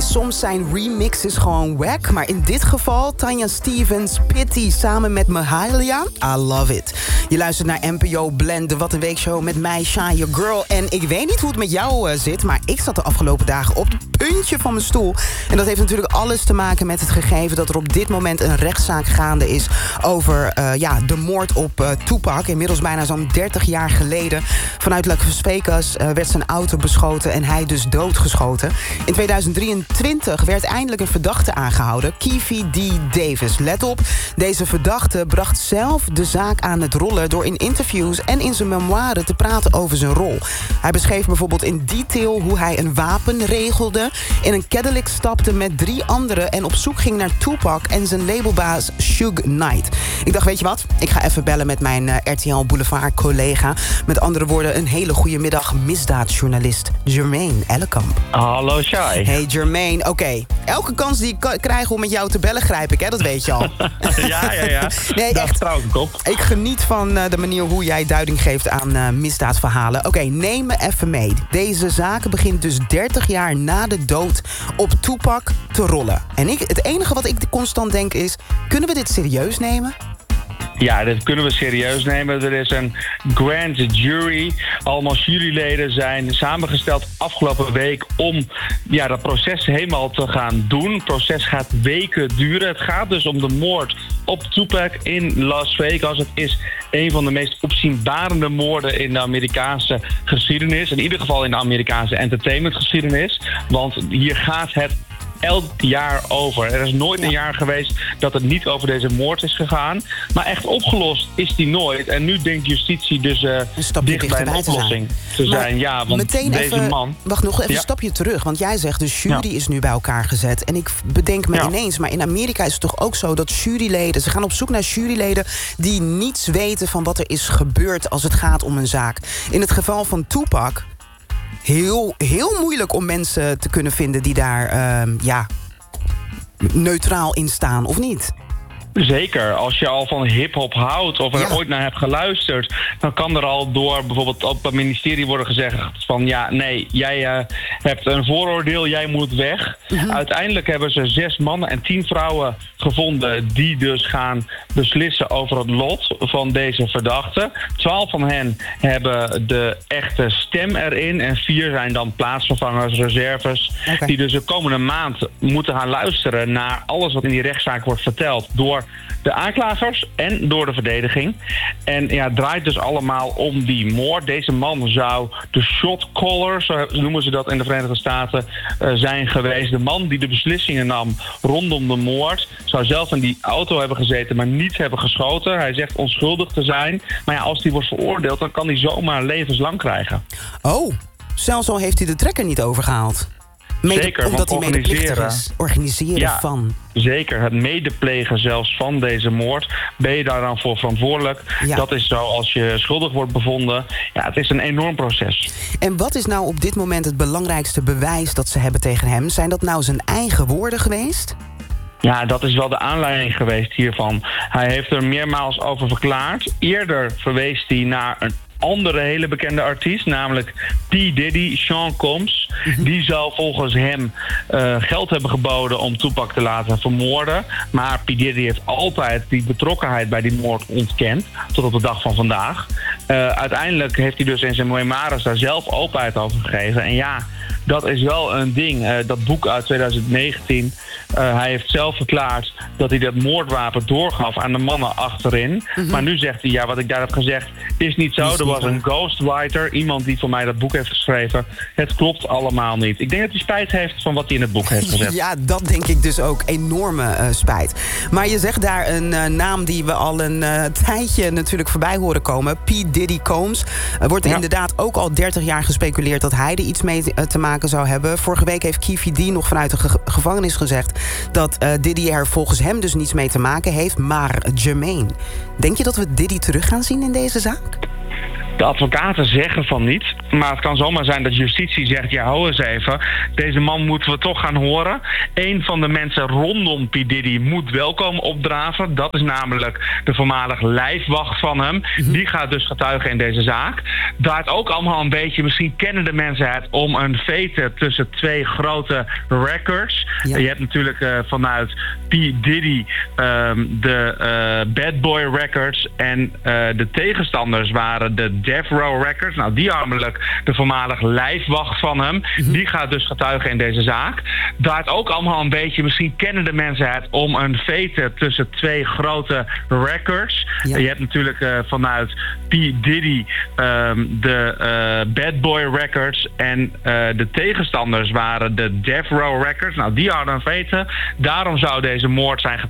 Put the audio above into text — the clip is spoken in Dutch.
soms zijn remixes gewoon wack. Maar in dit geval Tanya Stephens, Pitty samen met Mahalia. I love it. Je luistert naar NPO Blend, de Wat een Weekshow met mij, Shy, your girl. En ik weet niet hoe het met jou zit, maar ik zat de afgelopen dagen op het puntje van mijn stoel. En dat heeft natuurlijk alles te maken met het gegeven dat er op dit moment een rechtszaak gaande is over de moord op Tupac. Inmiddels bijna zo'n 30 jaar geleden. Vanuit Las Vegas werd zijn auto beschoten en hij dus doodgeschoten. In 2023 werd eindelijk een verdachte aangehouden, Keffe D. Davis. Let op, deze verdachte bracht zelf de zaak aan het rollen door in interviews en in zijn memoire te praten over zijn rol. Hij beschreef bijvoorbeeld in detail hoe hij een wapen regelde, in een Cadillac stapte met 3 anderen en op zoek ging naar Tupac en zijn labelbaas Suge Knight. Ik dacht, weet je wat? Ik ga even bellen met mijn RTL Boulevard collega. Met andere woorden, een hele goede middag, misdaadjournalist Jermaine Ellekamp. Hallo Shai. Hey Jermaine, oké. Elke kans die ik krijg om met jou te bellen grijp ik, hè? Dat weet je al. Ja. Nee, daar echt. vertrouw ik op. Ik geniet van de manier hoe jij duiding geeft aan misdaadverhalen. Oké, neem me even mee. Deze zaak begint dus 30 jaar na de dood op Tupac te rollen. En het enige wat ik constant denk is, kunnen we dit serieus nemen? Ja, dit kunnen we serieus nemen. Er is een grand jury. Allemaal juryleden zijn samengesteld afgelopen week om dat proces helemaal te gaan doen. Het proces gaat weken duren. Het gaat dus om de moord op Tupac in Las Vegas. Het is een van de meest opzienbarende moorden in de Amerikaanse geschiedenis. In ieder geval in de Amerikaanse entertainmentgeschiedenis. Want hier gaat het elk jaar over. Er is nooit een jaar geweest dat het niet over deze moord is gegaan. Maar echt opgelost is die nooit. En nu denkt justitie dus dicht bij een oplossing te zijn. Ja, want meteen deze even, man... Wacht nog even een stapje terug. Want jij zegt de jury is nu bij elkaar gezet. En ik bedenk me ineens, maar in Amerika is het toch ook zo dat juryleden... Ze gaan op zoek naar juryleden die niets weten van wat er is gebeurd als het gaat om een zaak. In het geval van Tupac... Heel moeilijk om mensen te kunnen vinden die daar neutraal in staan, of niet? Zeker. Als je al van hiphop houdt of er ooit naar hebt geluisterd... dan kan er al door bijvoorbeeld op het ministerie worden gezegd van... jij hebt een vooroordeel, jij moet weg. Uiteindelijk hebben ze 6 mannen en 10 vrouwen gevonden... die dus gaan beslissen over het lot van deze verdachten. 12 van hen hebben de echte stem erin... en 4 zijn dan plaatsvervangers, reserves... die dus de komende maand moeten gaan luisteren... naar alles wat in die rechtszaak wordt verteld... door de aanklagers en door de verdediging. En het draait dus allemaal om die moord. Deze man zou de shot caller, zo noemen ze dat in de Verenigde Staten, zijn geweest. De man die de beslissingen nam rondom de moord... zou zelf in die auto hebben gezeten, maar niet hebben geschoten. Hij zegt onschuldig te zijn. Maar als hij wordt veroordeeld, dan kan hij zomaar levenslang krijgen. Oh, zelfs al heeft hij de trekker niet overgehaald. Zeker, omdat hij medeplichtig is. Organiseren van. Zeker, het medeplegen zelfs van deze moord. Ben je daar dan voor verantwoordelijk? Ja. Dat is zo als je schuldig wordt bevonden. Ja, het is een enorm proces. En wat is nou op dit moment het belangrijkste bewijs dat ze hebben tegen hem? Zijn dat nou zijn eigen woorden geweest? Ja, dat is wel de aanleiding geweest hiervan. Hij heeft er meermaals over verklaard. Eerder verwees hij naar een andere hele bekende artiest, namelijk P. Diddy, Sean Combs. Die zou volgens hem geld hebben geboden om Tupac te laten vermoorden. Maar P. Diddy heeft altijd die betrokkenheid bij die moord ontkend, tot op de dag van vandaag. Uiteindelijk heeft hij dus in zijn memoires daar zelf openheid over gegeven. En dat is wel een ding. Dat boek uit 2019, hij heeft zelf verklaard dat hij dat moordwapen doorgaf aan de mannen achterin. Maar nu zegt hij, wat ik daar heb gezegd is niet zo. Er was een ghostwriter, iemand die voor mij dat boek heeft geschreven. Het klopt allemaal niet. Ik denk dat hij spijt heeft van wat hij in het boek heeft gezegd. Ja, dat denk ik dus ook. Enorme spijt. Maar je zegt daar een naam die we al een tijdje natuurlijk voorbij horen komen. P. Diddy Combs. Er wordt inderdaad ook al 30 jaar gespeculeerd dat hij er iets mee te maken zou hebben. Vorige week heeft Keffe D nog vanuit de gevangenis gezegd dat Diddy er volgens hem dus niets mee te maken heeft. Maar Jermaine, denk je dat we Diddy terug gaan zien in deze zaak? De advocaten zeggen van niet. Maar het kan zomaar zijn dat justitie zegt, ja, hou eens even. Deze man moeten we toch gaan horen. Een van de mensen rondom P. Diddy moet wel komen opdraven. Dat is namelijk de voormalig lijfwacht van hem. Die gaat dus getuigen in deze zaak. Draait ook allemaal een beetje, misschien kennen de mensen het, om een vete tussen twee grote records. Ja. Je hebt natuurlijk vanuit P. Diddy de Bad Boy Records en de tegenstanders waren de Death Row Records. Nou, die namelijk de voormalig lijfwacht van hem. Die gaat dus getuigen in deze zaak. Draait ook allemaal een beetje, misschien kennen de mensen het, om een vete tussen twee grote records. Ja. Je hebt natuurlijk vanuit P. Diddy de Bad Boy Records en de tegenstanders waren de Death Row Records. Nou, die hadden een vete. Daarom zou deze moord zijn